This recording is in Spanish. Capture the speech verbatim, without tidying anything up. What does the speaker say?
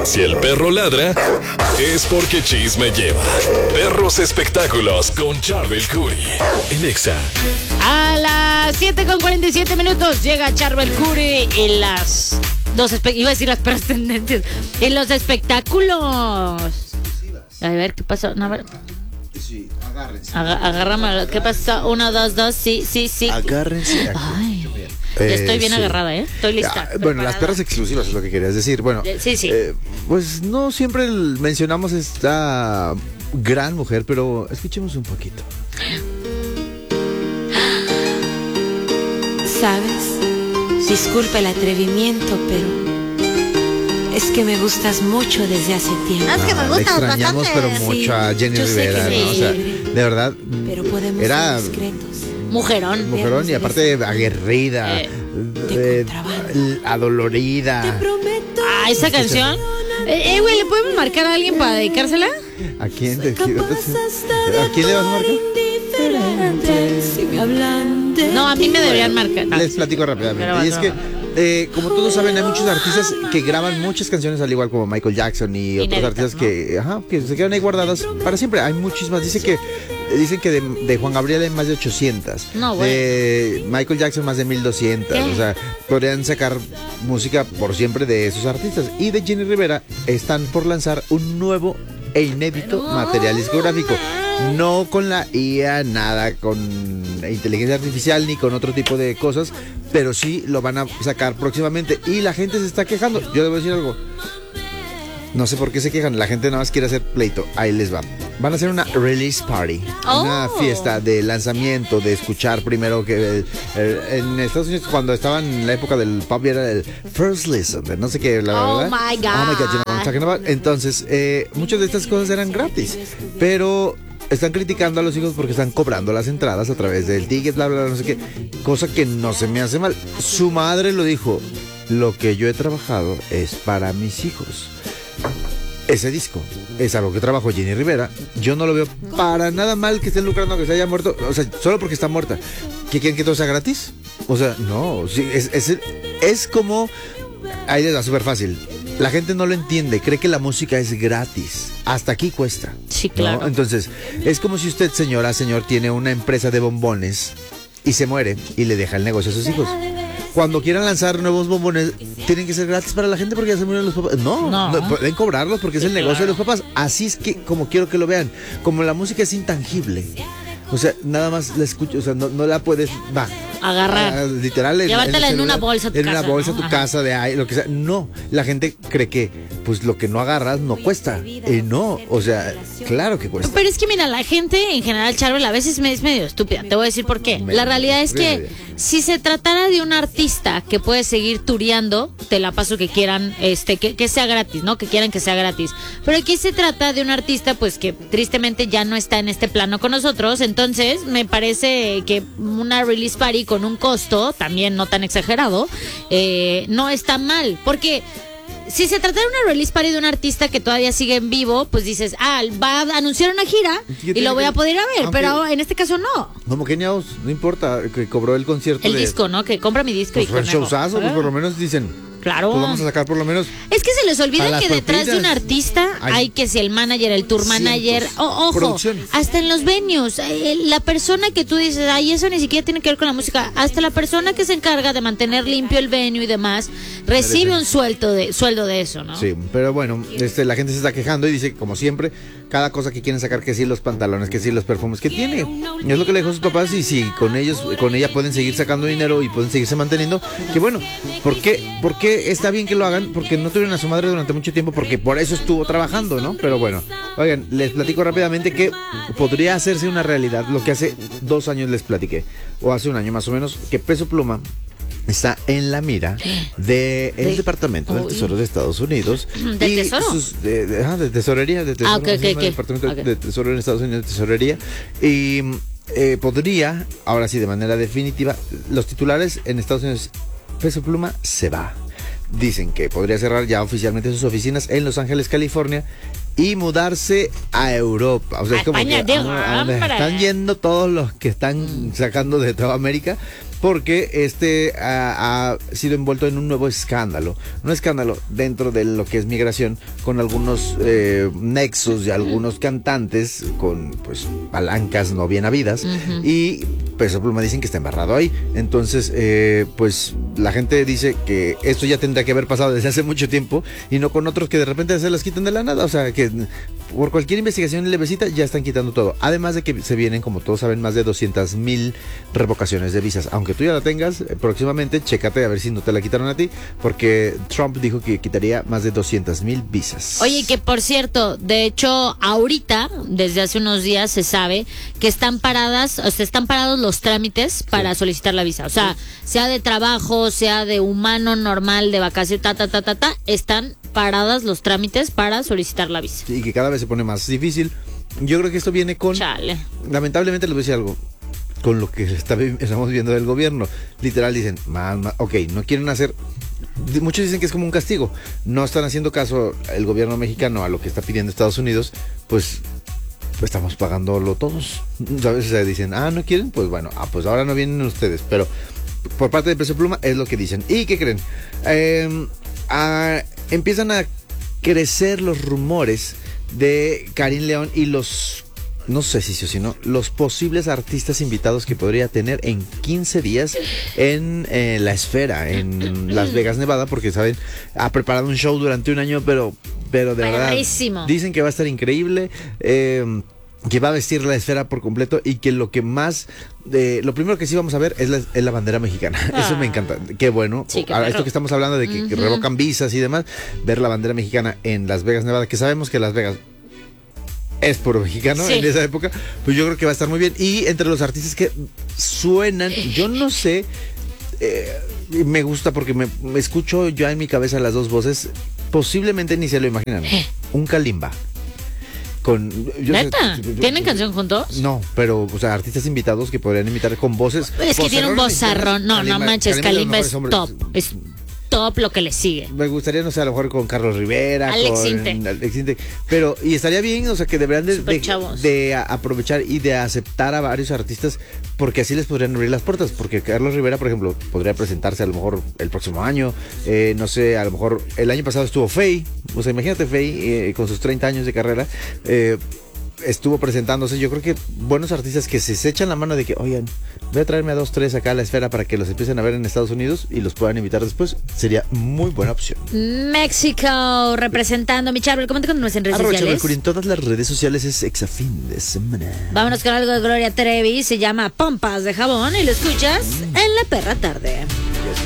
Si el perro ladra, es porque chisme lleva. Perros Espectáculos con Charbel Curry en Exa. A las siete con cuarenta y siete minutos llega Charbel Curry en las dos espe- iba a decir las perras tendencias. En los espectáculos. A ver, ¿qué pasó? No, a ver. Sí, agárrense. Aga- agárrame. ¿Qué pasó? Uno, dos, dos. Sí, sí, sí. Agárrense aquí. Ay. Eh, Ya estoy bien sí. agarrada, ¿eh? Estoy lista. Ah, bueno, preparada. las perras exclusivas es lo que querías decir. Bueno, Eh, sí, sí. eh, pues no siempre el- mencionamos esta gran mujer, pero escuchemos un poquito. ¿Sabes? Disculpa el atrevimiento, pero es que me gustas mucho desde hace tiempo. Es que me Ah, gusta le extrañamos, bastante. pero mucho Sí, a Jenny yo sé que Rivera, sí. ¿no? O sea, de verdad, Pero podemos era ser discretos. Mujerón. mujerón y aparte aguerrida, Eh, eh, contrabando. adolorida. Ah, esa canción. Eh, eh, güey, ¿le podemos marcar a alguien para dedicársela? ¿A quién te quiero? ¿A quién le vas a marcar? Si me hablan de No, a mí me deberían marcar. No. Les platico rápidamente. Pero y es no. que, eh, como todos saben, hay muchos artistas que graban muchas canciones, al igual como Michael Jackson y otros Inéditas, artistas ¿no? que, ajá, que se quedan ahí guardadas para siempre. Hay muchísimas. Dice que, dicen que de, de Juan Gabriel hay más de ochocientas. No, bueno. De Michael Jackson más de mil doscientas. ¿Qué? O sea, podrían sacar música por siempre de esos artistas. Y de Jenny Rivera están por lanzar un nuevo e inédito material discográfico. No con la I A, nada con inteligencia artificial ni con otro tipo de cosas, pero sí lo van a sacar próximamente y la gente se está quejando. Yo debo decir algo. No sé por qué se quejan, la gente nada más quiere hacer pleito. Ahí les va. Van a hacer una release party, Oh. una fiesta de lanzamiento, de escuchar primero que el- el- en Estados Unidos cuando estaban en la época del pop era el first listen, de no sé qué, la Oh verdad. my God. Oh my God, you know what I'm talking about. Entonces, eh, muchas de estas cosas eran gratis, pero están criticando a los hijos porque están cobrando las entradas a través del ticket, bla, bla, bla, no sé qué, cosa que no se me hace mal. Su madre lo dijo, lo que yo he trabajado es para mis hijos. Ese disco es algo que trabajó Jenny Rivera. Yo no lo veo para nada mal que estén lucrando que se haya muerto. O sea, solo porque está muerta. ¿Qué quieren que todo sea gratis? O sea, no. Sí, es, es, es como... Ahí les da súper fácil. La gente no lo entiende. Cree que la música es gratis. Hasta aquí cuesta. Sí, ¿no? claro. Entonces, es como si usted, señora, señor, tiene una empresa de bombones y se muere y le deja el negocio a sus hijos. Cuando quieran lanzar nuevos bombones, tienen que ser gratis para la gente porque ya se murieron los papás. No, No. no, pueden cobrarlos porque es el Sí, negocio claro. de los papás. Así es que, como quiero que lo vean, como la música es intangible, o sea, nada más la escucho, o sea, no, no la puedes, va, Agarrar. ah, literal, en- Llevártela el en una celular, bolsa a tu en casa, una bolsa a ¿no? tu Ajá. casa de ahí, lo que sea. No, la gente cree que, pues, lo que no agarras no cuesta. Y no, o sea, claro que cuesta. Pero es que mira, la gente en general, Charbel, a veces me es medio estúpida. Te voy a decir por qué. La realidad es que si se tratara de un artista que puede seguir tureando, te la paso que quieran, este, que, que sea gratis, ¿no? Que quieran que sea gratis. Pero aquí se trata de un artista, pues, que tristemente ya no está en este plano con nosotros. Entonces, me parece que una release party con un costo, también no tan exagerado, eh, no está mal. Porque si se trata de una release party de un artista que todavía sigue en vivo, pues dices, ah, va a anunciar una gira ¿Qué y tiene lo voy que- a poder ir a ver, aunque- pero en este caso no. Como Keniaos, no importa, que cobró el concierto El de... disco, ¿no? Que compra mi disco Pues y fue el conejo. showzazo, pues Ah, por lo menos dicen... Claro. Pues vamos a sacar por lo menos... Es que se les A olvida las que detrás de un propinas artista hay hay que si el manager, el tour manager, cientos. o- ojo, Producción. hasta en los venues, eh, la persona que tú dices, ay, eso ni siquiera tiene que ver con la música, hasta la persona que se encarga de mantener limpio el venue y demás, recibe un sueldo de sueldo de eso, ¿no? Sí, pero bueno, este, la gente se está quejando y dice, como siempre, cada cosa que quieren sacar, que sí los pantalones, que sí los perfumes, que tiene. Y es lo que le dijo a sus papás y si con ellos, con ella pueden seguir sacando dinero y pueden seguirse manteniendo, que bueno, ¿por qué, ¿por qué está bien que lo hagan? Porque no tuvieron a su madre durante mucho tiempo, porque por eso estuvo trabajando, ¿no? Pero bueno, oigan, les platico rápidamente que podría hacerse una realidad lo que hace dos años les platiqué, o hace un año más o menos, que Peso Pluma está en la mira del de De- Departamento del Uy. Tesoro de Estados Unidos. ¿Del y Tesoro? sus- de, de- ajá, de tesorería, de tesoro, Ah, ok, se ok, llama ok. Departamento Ok. de Tesoro en Estados Unidos, de tesorería. Y eh, podría, ahora sí, de manera definitiva, los titulares en Estados Unidos, Peso Pluma se va. Dicen que podría cerrar ya oficialmente sus oficinas en Los Ángeles, California, y mudarse a Europa. O sea, A es como España, que digo, a, a donde hombre. están yendo todos los que están sacando de toda América. porque este ha, ha sido envuelto en un nuevo escándalo, un escándalo dentro de lo que es migración, con algunos eh, nexos de algunos cantantes con pues palancas no bien habidas, uh-huh. y Peso Pluma dicen que está embarrado ahí. Entonces, eh, pues la gente dice que esto ya tendría que haber pasado desde hace mucho tiempo y no con otros que de repente se las quitan de la nada. O sea, que por cualquier investigación levecita ya están quitando todo. Además de que se vienen, como todos saben, más de doscientas mil revocaciones de visas. Aunque tú ya la tengas, eh, próximamente, chécate a ver si no te la quitaron a ti, porque Trump dijo que quitaría más de doscientas mil visas. Oye, que por cierto, de hecho, ahorita, desde hace unos días se sabe que están paradas, o sea, están parados los trámites para sí. solicitar la visa. O sea, sí. sea de trabajo, sea de humano normal, de vacación, ta, ta, ta, ta, ta, están paradas los trámites para solicitar la visa. Sí, y que cada vez se pone más difícil. Yo creo que esto viene con... Chale. Lamentablemente les voy a decir algo. Con lo que está, estamos viendo del gobierno. Literal dicen, más, más, ok, no quieren hacer... Muchos dicen que es como un castigo. No están haciendo caso el gobierno mexicano a lo que está pidiendo Estados Unidos, pues... estamos pagándolo todos, ¿sabes? O sea, dicen, ah, ¿no quieren? Pues bueno, ah, pues ahora no vienen ustedes, pero por parte de Peso Pluma es lo que dicen. ¿Y qué creen? Eh, ah, empiezan a crecer los rumores de Karim León y los, no sé si sí o si no, los posibles artistas invitados que podría tener en quince días en eh, La Esfera, en Las Vegas, Nevada, porque, ¿saben? Ha preparado un show durante un año, pero... pero de Padrísimo. verdad dicen que va a estar increíble, eh, que va a vestir La Esfera por completo y que lo que más, eh, lo primero que sí vamos a ver es la, es la bandera mexicana. Ah. Eso me encanta. Qué bueno. Sí, qué Ahora, esto que estamos hablando de que, uh-huh. que revocan visas y demás, ver la bandera mexicana en Las Vegas, Nevada, que sabemos que Las Vegas es puro mexicano, sí. en esa época, pues yo creo que va a estar muy bien. Y entre los artistas que suenan, yo no sé, eh, me gusta porque me, me escucho yo en mi cabeza las dos voces. Posiblemente ni se lo imaginan. Un Kalimba. Con, yo ¿Neta? Sé, yo, yo, ¿Tienen yo, canción juntos? No, pero, o sea, artistas invitados que podrían imitar con voces. Es que tiene un vozarrón. No, Kalimba, no manches, Kalimba, Kalimba es top. Es top lo que le sigue. Me gustaría, no sé, a lo mejor con Carlos Rivera, Alex con Intec. Alex Intec, pero y estaría bien, o sea, que deberían de, de, de aprovechar y de aceptar a varios artistas, porque así les podrían abrir las puertas, porque Carlos Rivera, por ejemplo, podría presentarse a lo mejor el próximo año, eh, no sé, a lo mejor el año pasado estuvo Faye, o sea, imagínate Faye eh, con sus treinta años de carrera, eh, estuvo presentándose. Yo creo que buenos artistas que se, se echan la mano de que, oigan, voy a traerme a dos, tres acá a La Esfera para que los empiecen a ver en Estados Unidos y los puedan invitar después, sería muy buena opción. México representando, mi Charbel, comente con nuestras redes Arroba sociales. Charbel, en todas las redes sociales es Exafín de semana. Vámonos con algo de Gloria Trevi, se llama Pompas de Jabón y lo escuchas mm. en La Perra Tarde.